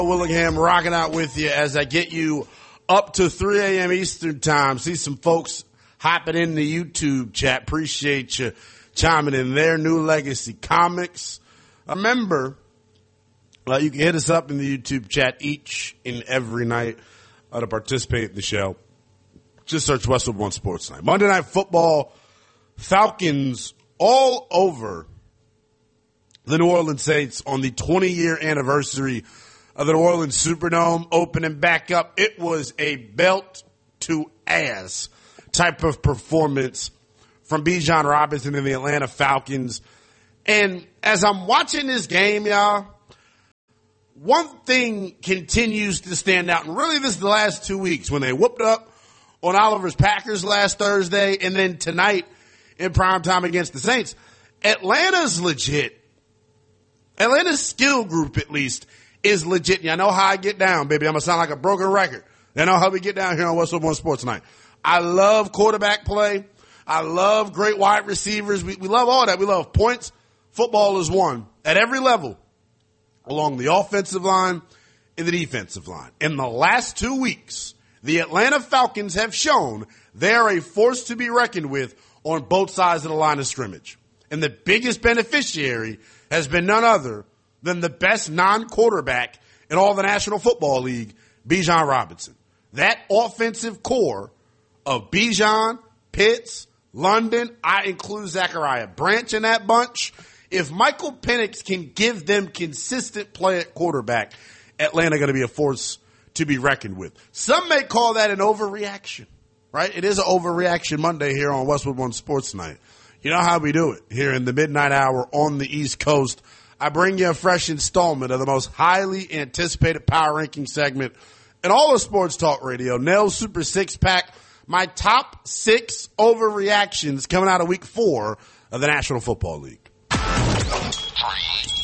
Willingham rocking out with you as I get you up to 3 a.m. Eastern time. See some folks hopping in the YouTube chat. Appreciate you chiming in there. New Legacy Comics. Remember, you can hit us up in the YouTube chat each and every night to participate in the show. Just search Westwood One Sports Night. Monday Night Football, Falcons all over the New Orleans Saints on the 20-year anniversary of the New Orleans Superdome opening back up. It was a belt-to-ass type of performance from Bijan Robinson and the Atlanta Falcons. And as I'm watching this game, y'all, one thing continues to stand out, and really this is the last 2 weeks when they whooped up on Oliver's Packers last Thursday and then tonight in primetime against the Saints. Atlanta's legit. Atlanta's skill group, at least, is legit. You know how I get down, baby. I'm going to sound like a broken record. You know how we get down here on Westwood One Sports Night. I love quarterback play. I love great wide receivers. We love all that. We love points. Football is won at every level along the offensive line and the defensive line. In the last 2 weeks, the Atlanta Falcons have shown they're a force to be reckoned with on both sides of the line of scrimmage. And the biggest beneficiary has been none other than the best non-quarterback in all the National Football League, Bijan Robinson. That offensive core of Bijan, Pitts, London, I include Zachariah Branch in that bunch. If Michael Penix can give them consistent play at quarterback, Atlanta going to be a force to be reckoned with. Some may call that an overreaction, right? It is an overreaction Monday here on Westwood One Sports Night. You know how we do it here in the midnight hour on the East Coast. I bring you a fresh installment of the most highly anticipated power ranking segment in all of sports talk radio, Nell's Super Six Pack. My top 6 overreactions coming out of week 4 of the National Football League. 3,